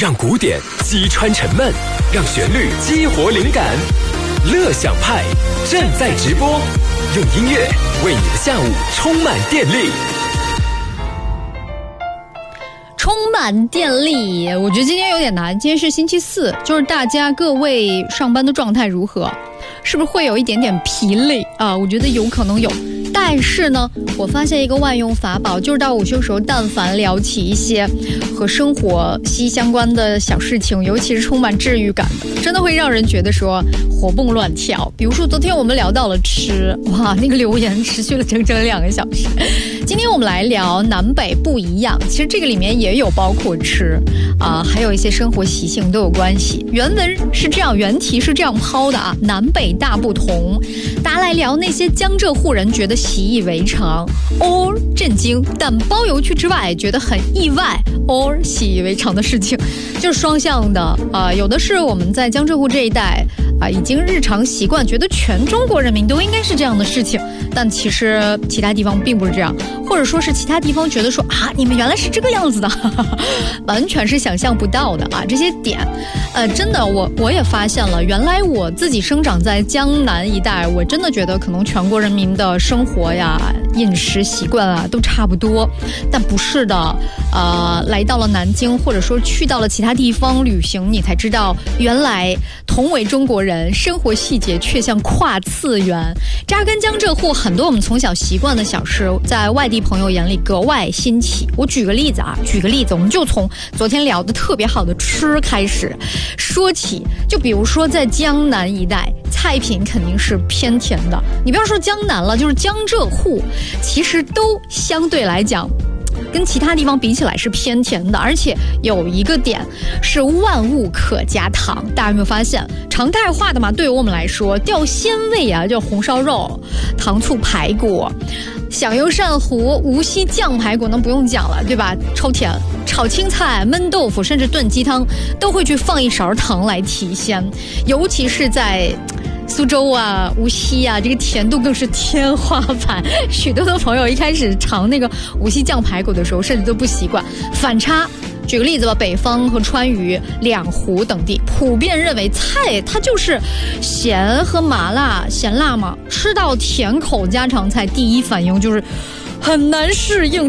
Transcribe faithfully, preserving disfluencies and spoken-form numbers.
让古典击穿沉闷，让旋律激活灵感。乐享派正在直播，用音乐为你的下午充满电力。 充满电力，我觉得今天有点难。今天是星期四，就是大家各位上班的状态如何？是不是会有一点点疲累啊？我觉得有可能有。但是呢，我发现一个万用法宝，就是到午休时候，但凡聊起一些和生活息息相关的小事情，尤其是充满治愈感的，真的会让人觉得说活蹦乱跳。比如说昨天我们聊到了吃，哇，那个留言持续了整整两个小时。今天我们来聊南北不一样，其实这个里面也有包括吃啊、呃，还有一些生活习性都有关系。原文是这样，原题是这样抛的啊，南北大不同。大家来聊那些江浙沪人觉得习以为常 or 震惊，但包邮区之外觉得很意外 or 习以为常的事情，就是双向的啊、呃。有的是我们在江浙沪这一带啊、呃，已经日常习惯，觉得全中国人民都应该是这样的事情，但其实其他地方并不是这样，或者说是其他地方觉得说啊，你们原来是这个样子的，哈哈哈，完全是想象不到的啊。这些点，呃，真的我我也发现了，原来我自己生长在江南一带，我真的觉得可能全国人民的生活呀、饮食习惯啊都差不多，但不是的。呃，来到了南京，或者说去到了其他地方旅行，你才知道原来同为中国人，生活细节却像跨次元。扎根江浙沪，很多我们从小习惯的小事，在外地朋友眼里格外新奇。我举个例子啊，举个例子，我们就从昨天聊的特别好的吃开始说起。就比如说在江南一带，菜品肯定是偏甜的。你不要说江南了，就是江浙沪，其实都相对来讲跟其他地方比起来是偏甜的，而且有一个点是万物可加糖。大家有没有发现常态化的嘛？对于我们来说掉鲜味啊，叫红烧肉、糖醋排骨、响油鳝糊、无锡酱排骨，那不用讲了，对吧？超甜。炒青菜、焖豆腐，甚至炖鸡汤都会去放一勺糖来提鲜，尤其是在苏州啊、无锡啊，这个甜度更是天花板。许多的朋友一开始尝那个无锡酱排骨的时候，甚至都不习惯。反差，举个例子吧，北方和川渝、两湖等地普遍认为菜它就是咸和麻辣，咸辣嘛，吃到甜口家常菜，第一反应就是很难适应。